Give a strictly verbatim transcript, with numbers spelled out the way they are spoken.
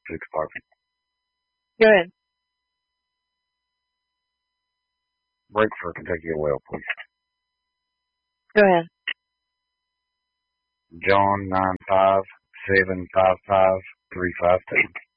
Police Department. Go ahead. Break for Kentucky Oil, please. Go ahead. John nine five seven five five three five two.